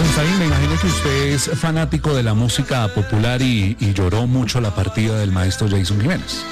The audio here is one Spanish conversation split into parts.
Constaín, me imagino que usted es fanático de la música popular y lloró mucho la partida del maestro Jason Jiménez.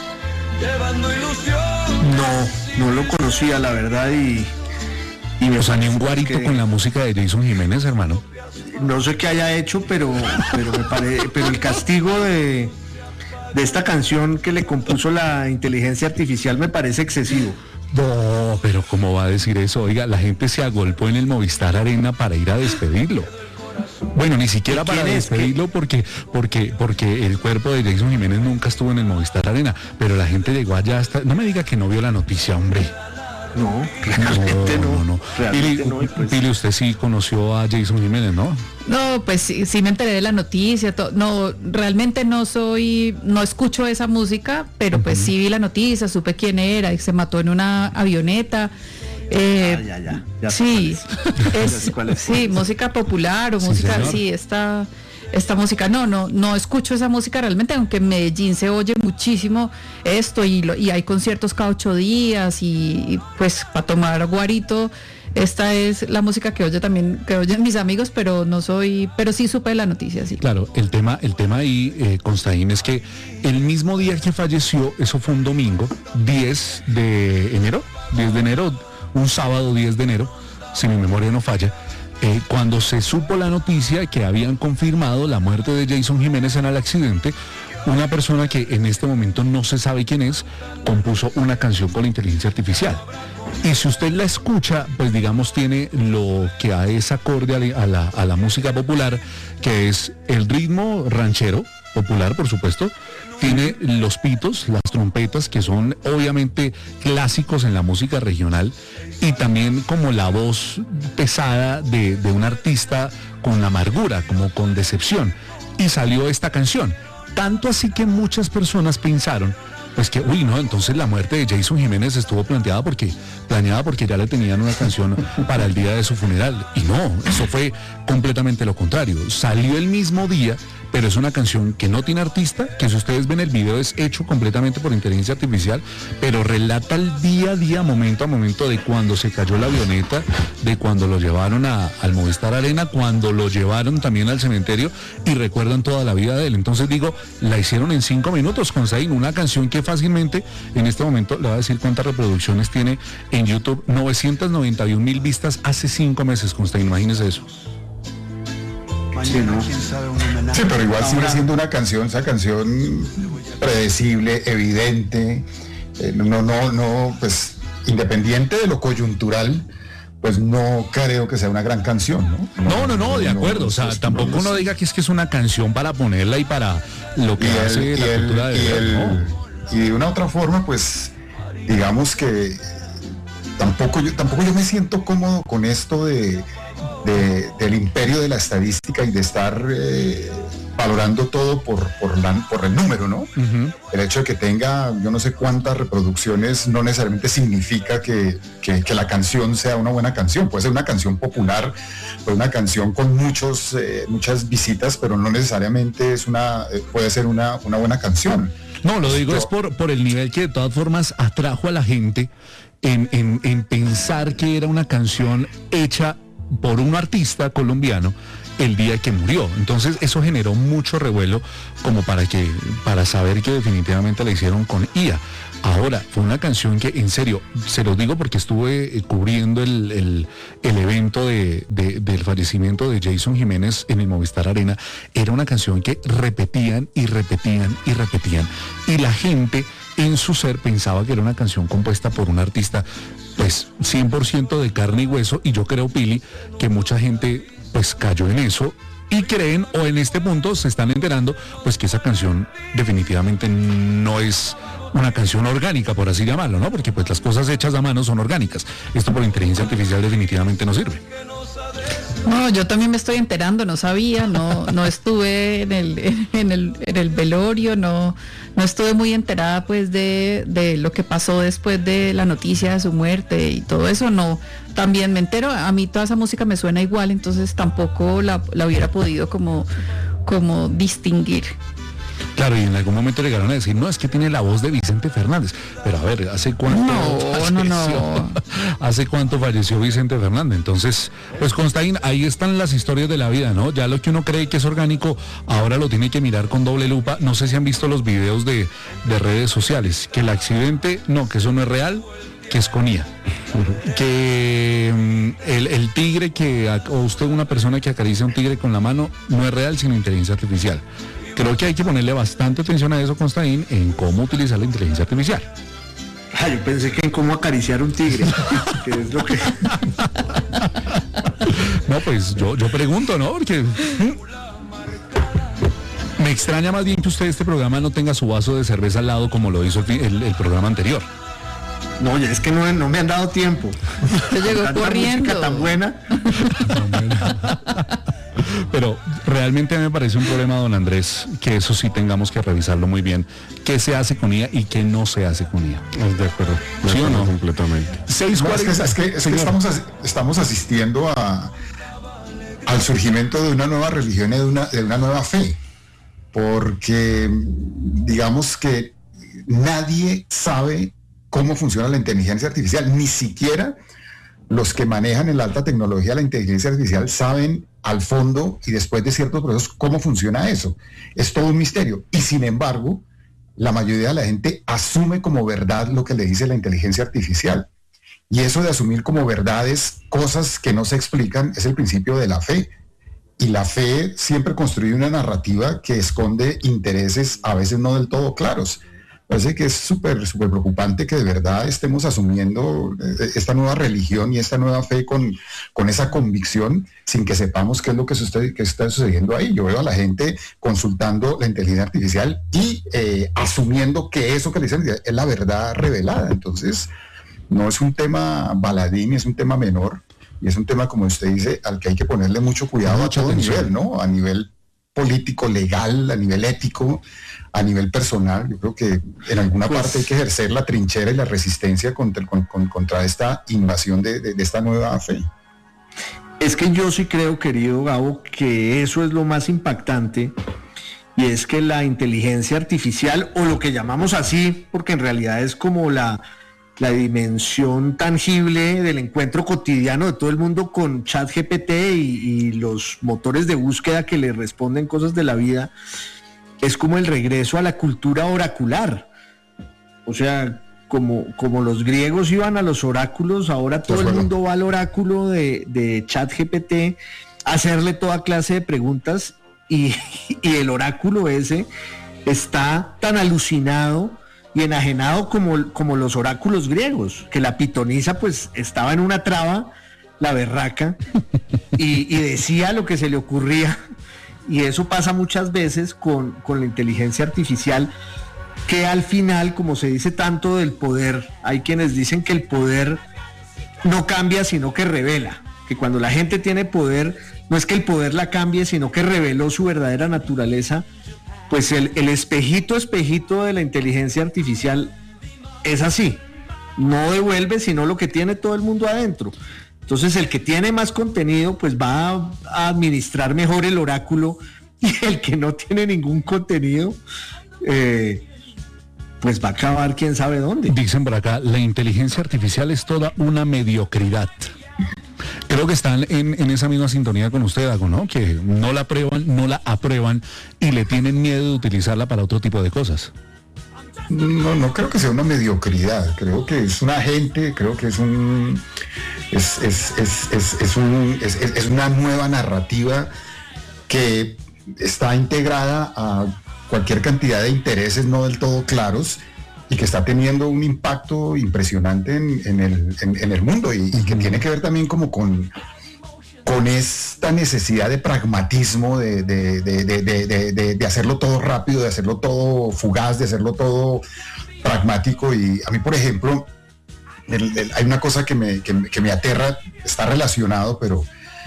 No lo conocía, la verdad, y o sea, ni un guarito con la música de Jason Jiménez, hermano. No sé qué haya hecho, pero el castigo de esta canción que le compuso la inteligencia artificial me parece excesivo. No, pero ¿cómo va a decir eso? Oiga, la gente se agolpó en el Movistar Arena para ir a despedirlo. Bueno, ni siquiera para despedirlo porque el cuerpo de Jason Jiménez nunca estuvo en el Movistar Arena, pero la gente llegó allá hasta... No me diga que no vio la noticia, hombre. No, realmente no. Realmente Pili, usted sí conoció a Jason Jiménez, ¿no? No, pues sí me enteré de la noticia. No, realmente no escucho esa música, pero pues sí vi la noticia, supe quién era, y se mató en una avioneta. Ya sí, sí, música popular o sí, música, señor. Sí, esta música, no escucho esa música realmente, aunque en Medellín se oye muchísimo esto y hay conciertos cada 8 días y pues para tomar guarito, esta es la música que oyen mis amigos, pero sí supe de la noticia, sí. Claro, el tema ahí, Constaín, es que el mismo día que falleció, eso fue un domingo, 10 de enero, un sábado 10 de enero, si mi memoria no falla, cuando se supo la noticia que habían confirmado la muerte de Jason Jiménez en el accidente, una persona que en este momento no se sabe quién es, compuso una canción con inteligencia artificial. Y si usted la escucha, pues digamos tiene lo que es acorde a la música popular, que es el ritmo ranchero, popular por supuesto, tiene los pitos, las trompetas, que son obviamente clásicos en la música regional, y también como la voz pesada de un artista con amargura, como con decepción. Y salió esta canción. Tanto así que muchas personas pensaron, pues que, entonces la muerte de Jason Jiménez estuvo planeada porque ya le tenían una canción para el día de su funeral. Y no, eso fue completamente lo contrario. Salió el mismo día, pero es una canción que no tiene artista, que si ustedes ven el video es hecho completamente por inteligencia artificial, pero relata el día a día, momento a momento, de cuando se cayó la avioneta, de cuando lo llevaron al Movistar Arena, cuando lo llevaron también al cementerio, y recuerdan toda la vida de él. Entonces digo, la hicieron en 5 minutos, Constaín, una canción que fácilmente, en este momento, le voy a decir cuántas reproducciones tiene en YouTube, 991,000 vistas hace 5 meses, Constaín, imagínese eso. Sí, ¿no? Sí, pero igual sigue siendo una canción, esa canción predecible, evidente, pues independiente de lo coyuntural, pues no creo que sea una gran canción, ¿no? No, de acuerdo, o sea, tampoco uno diga que es una canción para ponerla y para lo que hace la cultura de y de una otra forma, pues, digamos que tampoco yo me siento cómodo con esto del imperio de la estadística y de estar valorando todo por el número, ¿no? Uh-huh. El hecho de que tenga yo no sé cuántas reproducciones no necesariamente significa que la canción sea una buena canción. Puede ser una canción popular, una canción con muchas visitas, pero no necesariamente puede ser una buena canción. No, lo digo es por el nivel que de todas formas atrajo a la gente en pensar que era una canción hecha por un artista colombiano el día que murió. Entonces eso generó mucho revuelo como para saber que definitivamente la hicieron con IA. Ahora, fue una canción que, en serio, se los digo porque estuve cubriendo el evento del fallecimiento de Jason Jiménez en el Movistar Arena. Era una canción que repetían y repetían y repetían. Y la gente en su ser pensaba que era una canción compuesta por un artista, pues 100% de carne y hueso, y yo creo, Pili, que mucha gente pues cayó en eso y creen, o en este punto se están enterando, pues que esa canción definitivamente no es una canción orgánica, por así llamarlo, ¿no? Porque pues las cosas hechas a mano son orgánicas. Esto por inteligencia artificial definitivamente no sirve. No, yo también me estoy enterando, no sabía, no estuve en el velorio, no estuve muy enterada pues de lo que pasó después de la noticia de su muerte y todo eso, no, también me entero, a mí toda esa música me suena igual, entonces tampoco la hubiera podido como distinguir. Claro, y en algún momento llegaron a decir, no, es que tiene la voz de Vicente Fernández. Pero a ver, ¿hace cuánto? No. ¿Hace cuánto falleció Vicente Fernández? Entonces, pues Constaín, ahí están las historias de la vida, ¿no? Ya lo que uno cree que es orgánico, ahora lo tiene que mirar con doble lupa. No sé si han visto los videos de redes sociales, que el accidente, no, que eso no es real, que es con IA. Que el tigre o usted una persona que acaricia un tigre con la mano, no es real, sino inteligencia artificial. Creo que hay que ponerle bastante atención a eso, Constaín, en cómo utilizar la inteligencia artificial. Yo pensé que en cómo acariciar un tigre, que es lo que... No, pues yo pregunto, ¿no? Porque me extraña más bien que usted este programa no tenga su vaso de cerveza al lado como lo hizo el programa anterior. No, ya es que no me han dado tiempo. Se llegó corriendo. Música tan buena. Pero realmente me parece un problema, don Andrés, que eso sí tengamos que revisarlo muy bien. ¿Qué se hace con IA y qué no se hace con IA? De acuerdo. ¿Sí o no? Completamente. 6:40. Es que estamos asistiendo al surgimiento de una nueva religión y de una nueva fe. Porque digamos que nadie sabe cómo funciona la inteligencia artificial, ni siquiera los que manejan en la alta tecnología la inteligencia artificial saben al fondo y después de ciertos procesos cómo funciona eso. Es todo un misterio. Y sin embargo, la mayoría de la gente asume como verdad lo que le dice la inteligencia artificial. Y eso de asumir como verdades cosas que no se explican es el principio de la fe. Y la fe siempre construye una narrativa que esconde intereses a veces no del todo claros. Parece que es súper preocupante que de verdad estemos asumiendo esta nueva religión y esta nueva fe con esa convicción sin que sepamos qué es lo que está sucediendo ahí. Yo veo a la gente consultando la inteligencia artificial y asumiendo que eso que le dicen es la verdad revelada. Entonces, no es un tema baladín, es un tema menor y es un tema, como usted dice, al que hay que ponerle mucho cuidado a todo nivel, ¿no? A nivel político, legal, a nivel ético, a nivel personal. Yo creo que en alguna parte hay que ejercer la trinchera y la resistencia contra esta invasión de esta nueva fe. Es que yo sí creo, querido Gabo, que eso es lo más impactante, y es que la inteligencia artificial, o lo que llamamos así, porque en realidad es como la dimensión tangible del encuentro cotidiano de todo el mundo con ChatGPT y los motores de búsqueda que le responden cosas de la vida, es como el regreso a la cultura oracular. O sea, como los griegos iban a los oráculos, ahora todo el mundo va al oráculo de ChatGPT a hacerle toda clase de preguntas y el oráculo ese está tan alucinado y enajenado como los oráculos griegos, que la pitonisa pues estaba en una traba, la berraca, y decía lo que se le ocurría. Y eso pasa muchas veces con la inteligencia artificial, que al final, como se dice tanto del poder, hay quienes dicen que el poder no cambia, sino que revela, que cuando la gente tiene poder, no es que el poder la cambie, sino que reveló su verdadera naturaleza. Pues el espejito de la inteligencia artificial es así, no devuelve sino lo que tiene todo el mundo adentro. Entonces el que tiene más contenido pues va a administrar mejor el oráculo, y el que no tiene ningún contenido pues va a acabar quién sabe dónde. Dicen por acá, la inteligencia artificial es toda una mediocridad. Creo que están en esa misma sintonía con usted, Dago, ¿no? Que no la aprueban y le tienen miedo de utilizarla para otro tipo de cosas. No creo que sea una mediocridad, creo que es un agente, creo que es una nueva narrativa que está integrada a cualquier cantidad de intereses no del todo claros y que está teniendo un impacto impresionante en el mundo y que tiene que ver también como con esta necesidad de pragmatismo, de hacerlo todo rápido, de hacerlo todo fugaz, de hacerlo todo pragmático. Y a mí, por ejemplo, hay una cosa que me aterra, está relacionado, pero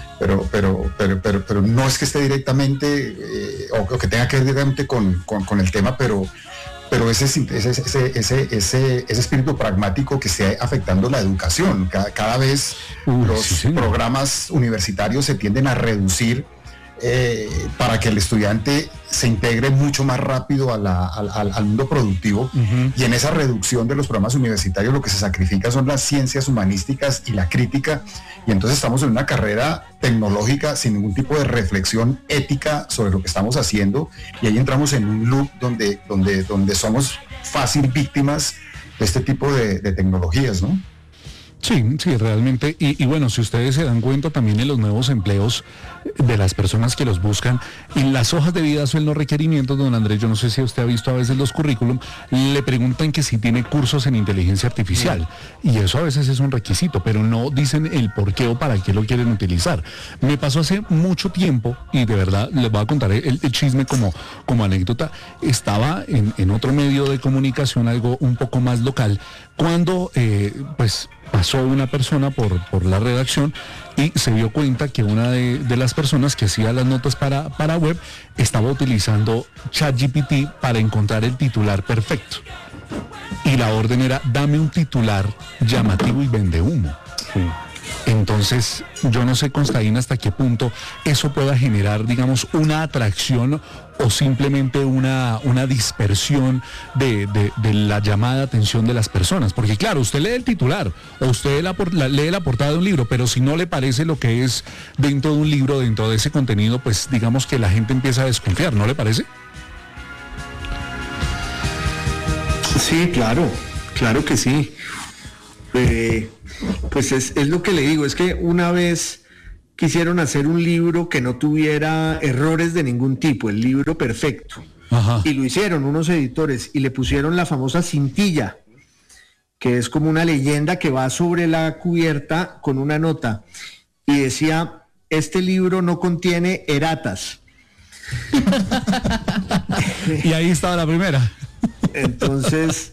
no es que esté directamente o que tenga que ver directamente con el tema, pero ese espíritu pragmático que esté afectando la educación. Cada vez los programas universitarios se tienden a reducir para que el estudiante se integre mucho más rápido al mundo productivo. Y en esa reducción de los programas universitarios lo que se sacrifica son las ciencias humanísticas y la crítica, y entonces estamos en una carrera tecnológica sin ningún tipo de reflexión ética sobre lo que estamos haciendo, y ahí entramos en un loop donde somos fácil víctimas de este tipo de tecnologías, ¿no? Sí, realmente. Y bueno, si ustedes se dan cuenta también en los nuevos empleos de las personas que los buscan, en las hojas de vida suelen los requerimientos, don Andrés, yo no sé si usted ha visto a veces los currículum, le preguntan que si tiene cursos en inteligencia artificial. Y eso a veces es un requisito, pero no dicen el por qué o para qué lo quieren utilizar. Me pasó hace mucho tiempo, y de verdad les voy a contar el chisme como anécdota. Estaba en otro medio de comunicación, algo un poco más local, cuando pues pasó una persona por la redacción y se dio cuenta que una de las personas que hacía las notas para web estaba utilizando ChatGPT para encontrar el titular perfecto. Y la orden era: dame un titular llamativo y vende humo. Sí. Entonces, yo no sé, Constaín, hasta qué punto eso pueda generar, digamos, una atracción o simplemente una dispersión de la llamada de atención de las personas. Porque claro, usted lee el titular o usted lee la portada de un libro, pero si no le parece lo que es dentro de un libro, dentro de ese contenido, pues digamos que la gente empieza a desconfiar, ¿no le parece? Sí, claro que sí. Pues es lo que le digo, es que una vez quisieron hacer un libro que no tuviera errores de ningún tipo, el libro perfecto. Ajá. Y lo hicieron unos editores y le pusieron la famosa cintilla, que es como una leyenda que va sobre la cubierta con una nota, y decía: este libro no contiene erratas. Y ahí estaba la primera. Entonces,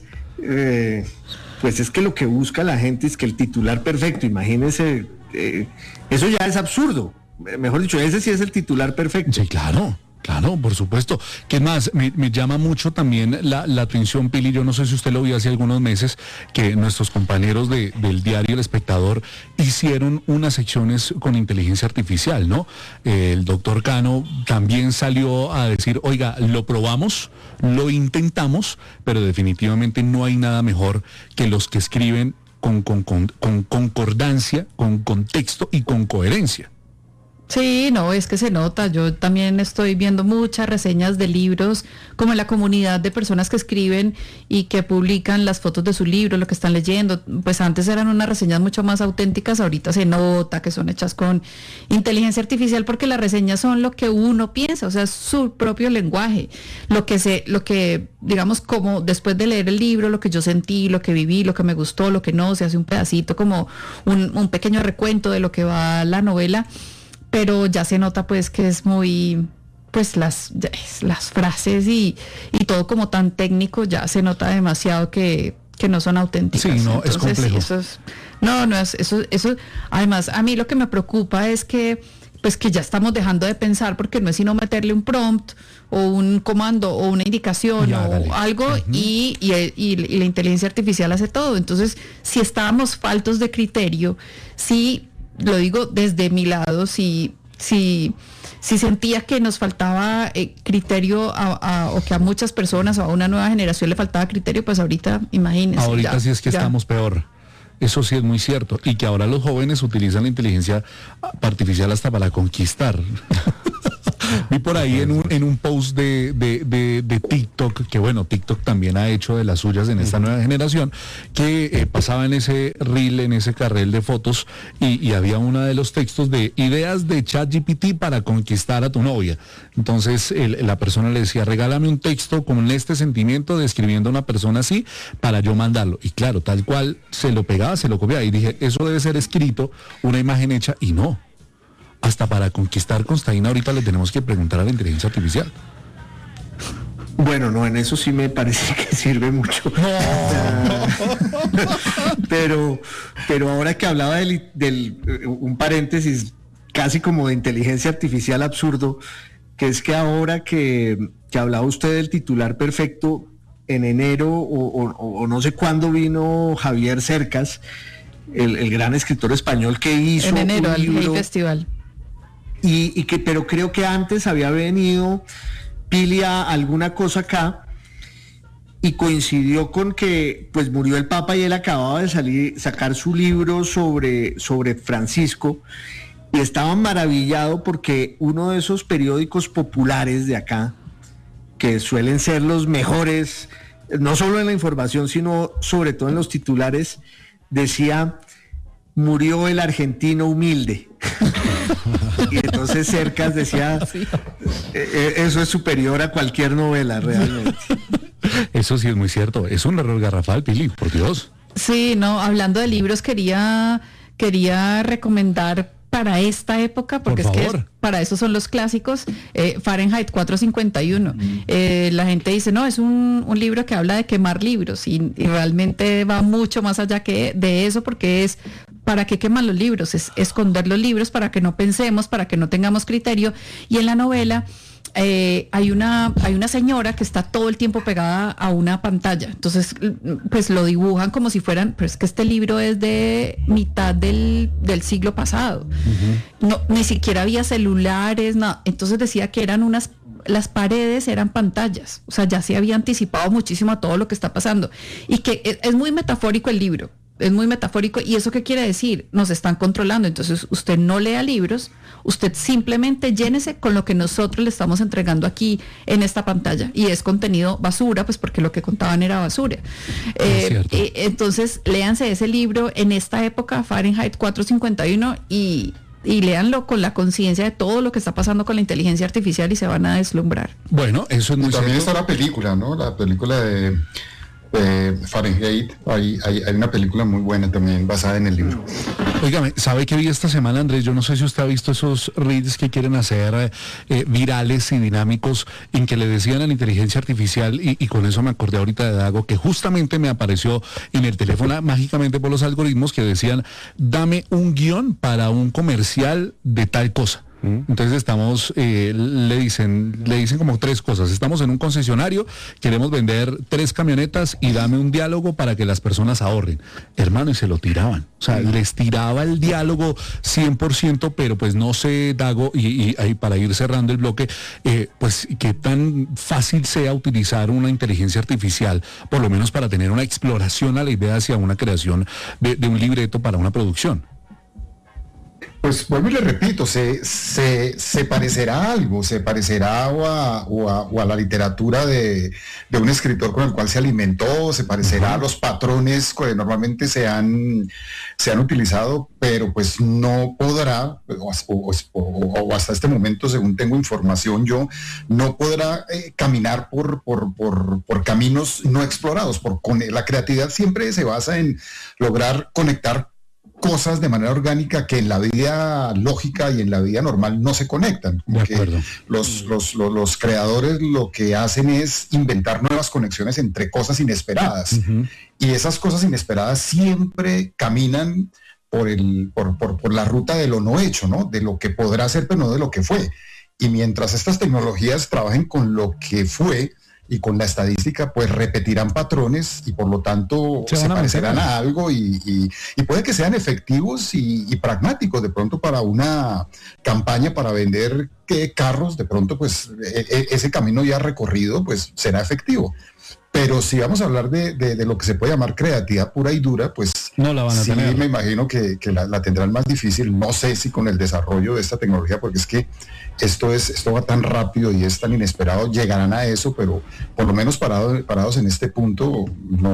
pues es que lo que busca la gente es que el titular perfecto, imagínense, eso ya es absurdo. Mejor dicho, ese sí es el titular perfecto. Sí, claro, por supuesto. ¿Qué más? Me llama mucho también la atención, Pili, yo no sé si usted lo vio hace algunos meses, que nuestros compañeros del diario El Espectador hicieron unas secciones con inteligencia artificial, ¿no? El doctor Cano también salió a decir: oiga, lo probamos, lo intentamos, pero definitivamente no hay nada mejor que los que escriben con concordancia, con contexto y con coherencia. Sí, no, es que se nota. Yo también estoy viendo muchas reseñas de libros, como en la comunidad de personas que escriben y que publican las fotos de su libro, lo que están leyendo. Pues antes eran unas reseñas mucho más auténticas, ahorita se nota que son hechas con inteligencia artificial, porque las reseñas son lo que uno piensa, o sea, su propio lenguaje, lo que digamos, como después de leer el libro, lo que yo sentí, lo que viví, lo que me gustó, lo que no, se hace un pedacito, como un pequeño recuento de lo que va la novela. Pero ya se nota pues que es muy, pues las frases y todo como tan técnico, ya se nota demasiado que no son auténticas. Sí, no, entonces, es complejo. Sí, eso, además a mí lo que me preocupa es que pues que ya estamos dejando de pensar, porque no es sino meterle un prompt o un comando o una indicación o algo, y la inteligencia artificial hace todo. Entonces, si estábamos faltos de criterio, si lo digo desde mi lado, si sentía que nos faltaba criterio o que a muchas personas o a una nueva generación le faltaba criterio, pues ahorita, imagínense. Ahorita sí es que estamos peor. Eso sí es muy cierto. Y que ahora los jóvenes utilizan la inteligencia artificial hasta para conquistar. Vi por ahí en un post de TikTok, que bueno, TikTok también ha hecho de las suyas en esta nueva generación, que pasaba en ese reel, en ese carril de fotos, y había uno de los textos de ideas de ChatGPT para conquistar a tu novia. Entonces la persona le decía: regálame un texto con este sentimiento describiendo a una persona así para yo mandarlo. Y claro, tal cual se lo pegaba, se lo copiaba. Y dije, eso debe ser escrito, una imagen hecha, y no. Hasta para conquistar, Constaín, ahorita le tenemos que preguntar a la inteligencia artificial. Bueno, no, en eso sí me parece que sirve mucho. Pero ahora que hablaba un paréntesis casi como de inteligencia artificial absurdo, que es que ahora que hablaba usted del titular perfecto, en enero o no sé cuándo vino Javier Cercas, el gran escritor español que hizo en enero, un libro, al Festival. pero creo que antes había venido Pili a alguna cosa acá y coincidió con que pues murió el Papa y él acababa de sacar su libro sobre Francisco, y estaba maravillado porque uno de esos periódicos populares de acá, que suelen ser los mejores, no solo en la información, sino sobre todo en los titulares, decía: murió el argentino humilde. Y entonces Cercas decía, sí, eso es superior a cualquier novela realmente. Eso sí es muy cierto, es un error garrafal, Pili, por Dios. Sí, no, hablando de libros, quería recomendar para esta época, porque es que para eso son los clásicos, Fahrenheit 451. La gente dice, no, es un libro que habla de quemar libros, y realmente va mucho más allá de eso, porque es ¿para qué queman los libros? Es esconder los libros para que no pensemos, para que no tengamos criterio. Y en la novela hay una señora que está todo el tiempo pegada a una pantalla. Entonces, pues lo dibujan como si fueran, pero es que este libro es de mitad del siglo pasado. Uh-huh. No, ni siquiera había celulares, nada. Entonces decía que las paredes eran pantallas. O sea, ya se había anticipado muchísimo a todo lo que está pasando. Y que es muy metafórico el libro. Es muy metafórico. ¿Y eso qué quiere decir? Nos están controlando. Entonces usted no lea libros, usted simplemente llénese con lo que nosotros le estamos entregando aquí en esta pantalla, y es contenido basura, pues porque lo que contaban era basura. Entonces léanse ese libro en esta época, Fahrenheit 451, y léanlo con la conciencia de todo lo que está pasando con la inteligencia artificial, y se van a deslumbrar. Bueno, eso es muy también cierto. Está la película, ¿no? La película de Fahrenheit, hay una película muy buena también basada en el libro. Óigame, ¿sabe qué vi esta semana, Andrés? Yo no sé si usted ha visto esos reels que quieren hacer virales y dinámicos, en que le decían a la inteligencia artificial, y con eso me acordé ahorita de Dago, que justamente me apareció en el teléfono mágicamente por los algoritmos, que decían: dame un guión para un comercial de tal cosa. Entonces estamos, le dicen como 3 cosas. Estamos en un concesionario, queremos vender 3 camionetas y dame un diálogo para que las personas ahorren. Hermano, y se lo tiraban. O sea, les tiraba el diálogo 100%, pero pues no sé, Dago, y para ir cerrando el bloque, pues qué tan fácil sea utilizar una inteligencia artificial, por lo menos para tener una exploración a la idea hacia una creación de un libreto para una producción. Pues vuelvo y le repito, se parecerá a algo, se parecerá o a la literatura de un escritor con el cual se alimentó, se parecerá a los patrones que normalmente se han utilizado, pero pues no podrá, o hasta este momento, según tengo información yo, no podrá caminar por caminos no explorados. La creatividad siempre se basa en lograr conectar cosas de manera orgánica que en la vida lógica y en la vida normal no se conectan. Porque los creadores lo que hacen es inventar nuevas conexiones entre cosas inesperadas. Uh-huh. Y esas cosas inesperadas siempre caminan por la ruta de lo no hecho, ¿no? De lo que podrá ser, pero no de lo que fue. Y mientras estas tecnologías trabajen con lo que fue y con la estadística, pues repetirán patrones y por lo tanto se parecerán a algo, y puede que sean efectivos y pragmáticos de pronto para una campaña para vender carros. De pronto pues ese camino ya recorrido pues será efectivo. Pero si vamos a hablar de lo que se puede llamar creatividad pura y dura, pues no la van a tener. Me imagino que la tendrán más difícil. No sé si con el desarrollo de esta tecnología, porque es que esto va tan rápido y es tan inesperado, llegarán a eso, pero por lo menos parados en este punto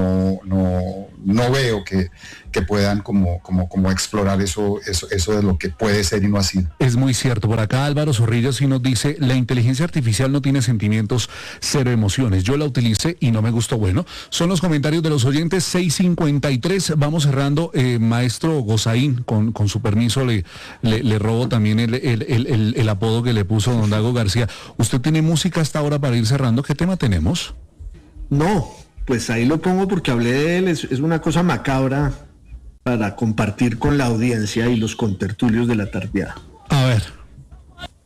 no veo que puedan como explorar eso de lo que puede ser y no ha sido. Es muy cierto. Por acá Álvaro Zorrilla sí nos dice: la inteligencia artificial no tiene sentimientos, 0 emociones. Yo la utilicé y no me gustó. Bueno, son los comentarios de los oyentes. 6:53, vamos cerrando. Maestro Gozaín, con su permiso le robo también el apodo que le puso don Dago García. ¿Usted tiene música hasta ahora para ir cerrando? ¿Qué tema tenemos? No, pues ahí lo pongo porque hablé de él. Es una cosa macabra para compartir con la audiencia y los contertulios de la tardeada. A ver.